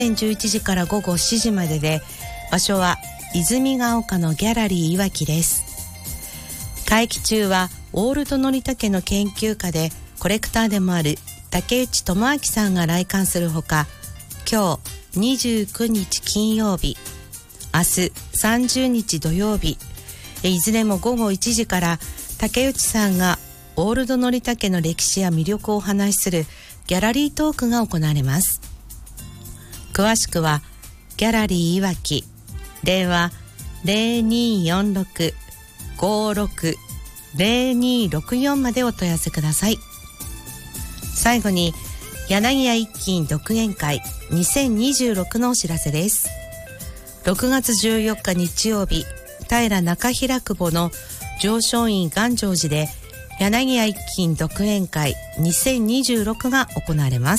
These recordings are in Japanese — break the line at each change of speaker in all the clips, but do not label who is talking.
11時から午後7時までで、場所は泉ヶ丘のギャラリーいわきです。会期中はオールドのりたけの研究家でコレクターでもある竹内智明さんが来館するほか、今日29日金曜日、明日30日土曜日、いずれも午後1時から竹内さんがオールドのりたけの歴史や魅力をお話しするギャラリートークが行われます。詳しくはギャラリーいわき電話 0246-560264 までお問い合わせください。最後に柳家一金独演会2026のお知らせです。6月14日日曜日、平中平久保の上昇院願成寺で柳家一金独演会2026が行われます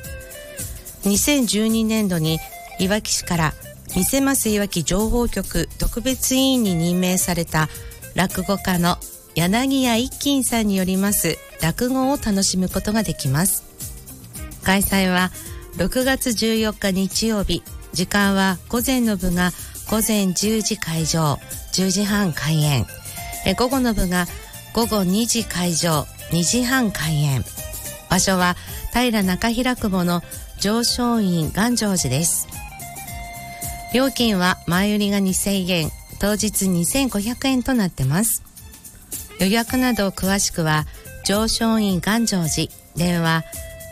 。2012年度にいわき市から見せますいわき情報局特別委員に任命された落語家の柳家一金さんによります落語を楽しむことができます。開催は6月14日日曜日、時間は午前の部が午前10時会場、10時半開演、午後の部が午後2時会場、2時半開演。場所は平中平久保の上昇院願成寺です。料金は前売りが2000円、当日2500円となってます。予約など詳しくは上昇院願成寺電話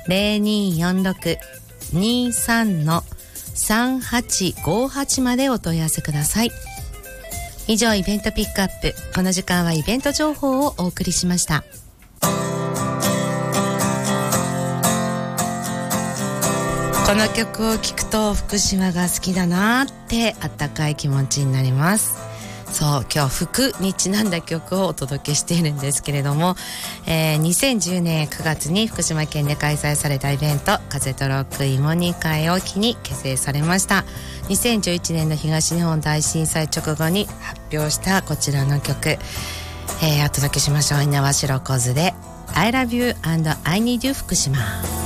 0246-23-3858 までお問い合わせください。以上、イベントピックアップ。この時間はイベント情報をお送りしました。この曲を聴くと福島が好きだなってあったかい気持ちになります。そう、今日福にちなんだ曲をお届けしているんですけれども、2010年9月に福島県で開催されたイベント風とロック芋煮会を機に結成されました。2011年の東日本大震災直後に発表したこちらの曲、お届けしましょう。猪苗代湖図で I love you and I need you 福島。